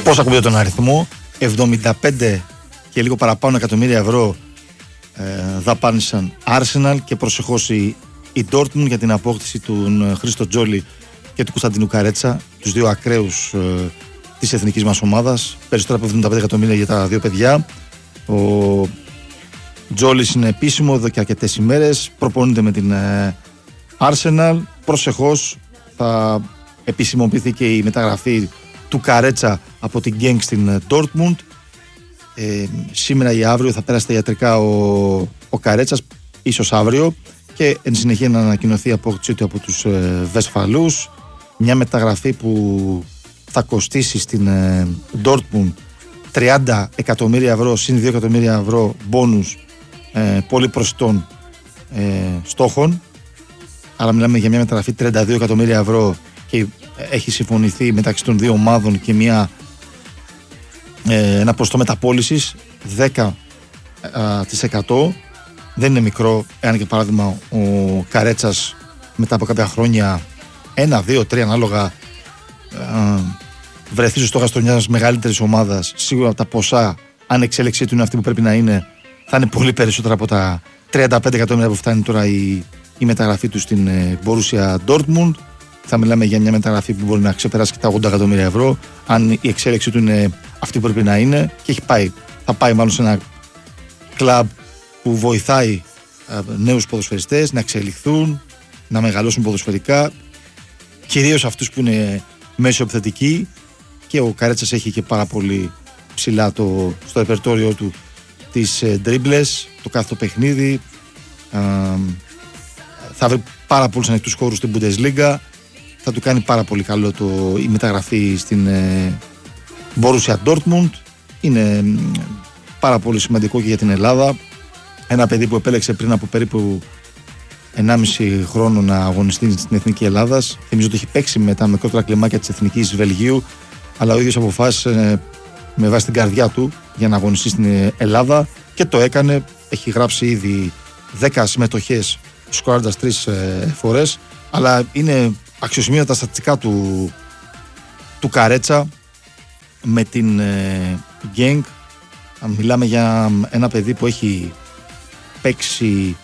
Πώς ακούγεται τον αριθμό? 75 και λίγο παραπάνω εκατομμύρια ευρώ δαπάνησαν Arsenal και προσεχώς η Dortmund για την απόκτηση του Χρήστο Τζόλι και του Κωνσταντίνου Καρέτσα, τους δύο ακραίους της εθνικής μας ομάδας. Περισσότερα από 75 εκατομμύρια για τα δύο παιδιά. Ο Τζόλις είναι επίσημο εδώ και αρκετές ημέρες, προπονείται με την Arsenal. Προσεχώς θα επισημοποιηθεί και η μεταγραφή του Καρέτσα από την Genk στην Dortmund. Σήμερα ή αύριο θα πέρασε τα ιατρικά ο Καρέτσας, ίσως αύριο, και εν συνεχεία να ανακοινωθεί η απόκτησή του από τους Βεσφαλούς. Μια μεταγραφή που θα κοστίσει στην Dortmund 30 εκατομμύρια ευρώ συν 2 εκατομμύρια ευρώ μπόνους πολύ προσιτών στόχων. Άρα μιλάμε για μια μεταγραφή 32 εκατομμύρια ευρώ και έχει συμφωνηθεί μεταξύ των δύο ομάδων και ένα ποσοστό μεταπώλησης 10%. Δεν είναι μικρό, εάν και παράδειγμα ο Καρέτσας μετά από κάποια χρόνια 1, 2, 3 ανάλογα βρεθεί στο στόχαστρο μιας μεγαλύτερης ομάδας. Σίγουρα τα ποσά, αν η εξέλιξή του είναι αυτή που πρέπει να είναι, θα είναι πολύ περισσότερα από τα 35 εκατομμύρια που φτάνει τώρα η μεταγραφή του στην Borussia Dortmund. Θα μιλάμε για μια μεταγραφή που μπορεί να ξεπεράσει και τα 80 εκατομμύρια ευρώ, αν η εξέλιξή του είναι αυτή που πρέπει να είναι, και θα πάει μάλλον σε ένα κλαμπ που βοηθάει νέους ποδοσφαιριστές να εξελιχθούν, να μεγαλώσουν ποδοσφαιρικά, κυρίως αυτούς που είναι μέσο επιθετικοί, και ο Καρέτσας έχει και πάρα πολύ ψηλά στο ρεπερτόριό του τις ντρίμπλες, το κάθε παιχνίδι. Θα βρει πάρα πολλούς ανοιχτούς χώρους στην Bundesliga. Θα του κάνει πάρα πολύ καλό η μεταγραφή στην Borussia Dortmund. Είναι πάρα πολύ σημαντικό και για την Ελλάδα. Ένα παιδί που επέλεξε πριν από περίπου 1,5 χρόνο να αγωνιστεί στην Εθνική Ελλάδας. Θυμίζω ότι έχει παίξει με τα μικρότερα κλιμάκια της Εθνικής Βελγίου, αλλά ο ίδιος αποφάσισε με βάση την καρδιά του για να αγωνιστεί στην Ελλάδα και το έκανε. Έχει γράψει ήδη 10 συμμετοχές, σκοράροντας 3 φορές, αλλά είναι αξιοσημείωτα τα στατιστικά του Καρέτσα με την Genk. Μιλάμε για ένα παιδί που έχει παίξει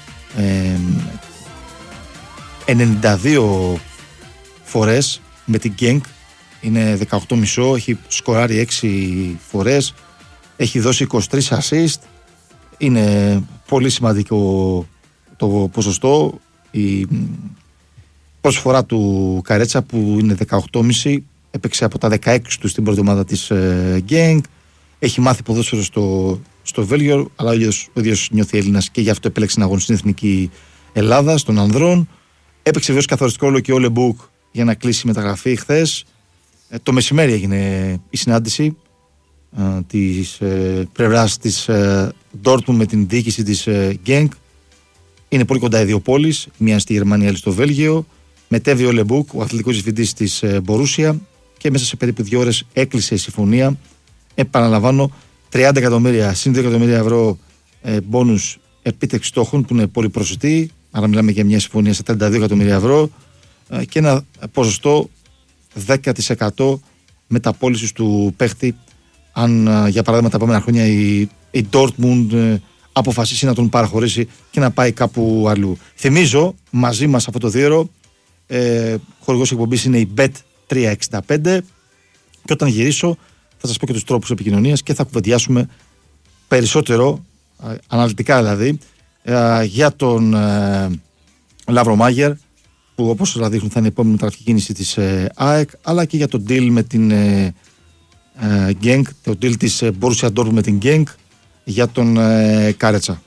92 φορές με την Genk, είναι 18,5, έχει σκοράρει 6 φορές, έχει δώσει 23 assist. Είναι πολύ σημαντικό το ποσοστό. Η προσφορά του Καρέτσα που είναι 18,5, έπαιξε από τα 16 του στην πρώτη ομάδα της Genk. Έχει μάθει ποδόσφαιρο στο Βέλγιο, αλλά ο ίδιος νιώθει Έλληνας και γι' αυτό επέλεξε να αγωνιστεί στην Εθνική Ελλάδα, των ανδρών. Έπαιξε βέβαια καθοριστικό ρόλο και ο Λεμπούκ για να κλείσει η μεταγραφή χθες. Το μεσημέρι έγινε η συνάντηση της πλευράς της Dortmund με την διοίκηση της Genk. Είναι πολύ κοντά οι δύο πόλεις, μία στη Γερμανία, άλλη στο Βέλγιο. Μετέβη ο Λεμπούκ, ο αθλητικός διευθυντής της Borussia, και μέσα σε περίπου 2 ώρες έκλεισε η συμφωνία. Επαναλαμβάνω, 30 εκατομμύρια συν 2 εκατομμύρια ευρώ μπόνους επίτευξη στόχων που είναι πολύ προσιτή. Άρα μιλάμε για μια συμφωνία σε 32 εκατομμύρια ευρώ και ένα ποσοστό 10% μεταπώλησης του παίχτη, αν για παράδειγμα τα επόμενα χρόνια η Dortmund αποφασίσει να τον παραχωρήσει και να πάει κάπου αλλού. Θυμίζω, μαζί μας αυτό το δίωρο χορηγός εκπομπής είναι η Bet365, και όταν γυρίσω θα σας πω και τους τρόπους επικοινωνίας και θα κουβεντιάσουμε περισσότερο, αναλυτικά δηλαδή, για τον Λαύρο Μάγερ, που όπως σας δείχνουν θα είναι η επόμενη μεταγραφική κίνηση της ΑΕΚ, αλλά και για τον deal με την Genk, το deal της Borussia Dortmund με την Genk για τον Καρέτσα.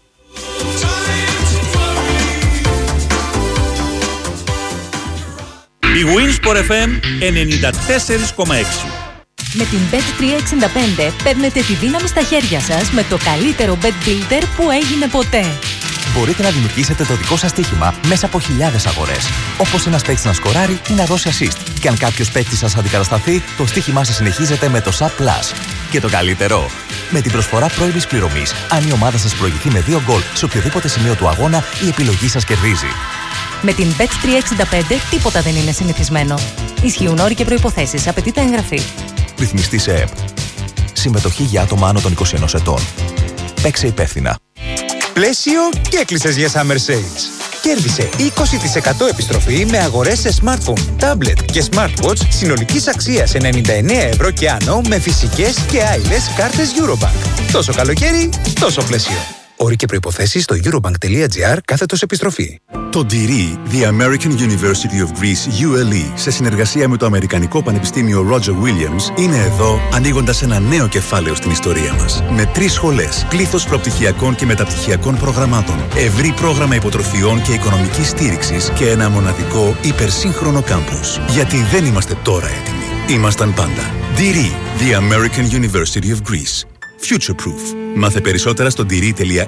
Η Winsport FM 94,6. Με την Bet365 παίρνετε τη δύναμη στα χέρια σας με το καλύτερο bet builder που έγινε ποτέ. Μπορείτε να δημιουργήσετε το δικό σας στοίχημα μέσα από χιλιάδες αγορές. Όπως ένας παίκτης να σκοράρει ή να δώσει assist. Και αν κάποιος παίκτης σας αντικατασταθεί, το στοίχημά σας συνεχίζεται με το SAP Plus. Και το καλύτερο, με την προσφορά πρώιμης πληρωμής, αν η ομάδα σας προηγηθεί με 2 γκολ σε οποιοδήποτε σημείο του αγώνα, η επιλογή σας κερδίζει. Με την Bet365 τίποτα δεν είναι συνηθισμένο. Ισχύουν όροι και προϋποθέσεις. Απαιτείται εγγραφή. Ρυθμιστή σε ΕΠ. Συμμετοχή για άτομα άνω των 21 ετών. Παίξε υπεύθυνα. Πλαίσιο και έκλεισες για Summer Sales. Κέρδισε 20% επιστροφή με αγορές σε smartphone, tablet και smartwatch συνολικής αξίας 99 ευρώ και άνω με φυσικές και άειλες κάρτες Eurobank. Τόσο καλοκαίρι, τόσο πλαίσιο. Όροι και προϋποθέσεις στο eurobank.gr/επιστροφή. Το DIRI, The American University of Greece, ULE, σε συνεργασία με το Αμερικανικό Πανεπιστήμιο Roger Williams, είναι εδώ ανοίγοντας ένα νέο κεφάλαιο στην ιστορία μας. Με 3 σχολές, πλήθος προπτυχιακών και μεταπτυχιακών προγραμμάτων, ευρύ πρόγραμμα υποτροφιών και οικονομικής στήριξης και ένα μοναδικό υπερσύγχρονο κάμπους. Γιατί δεν είμαστε τώρα έτοιμοι. Ήμασταν πάντα. DIRI, The American University of Greece. Future-proof. Μάθε περισσότερα στο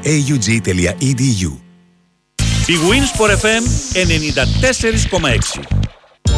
diri.aug.edu. Η Wins for FM 94,6.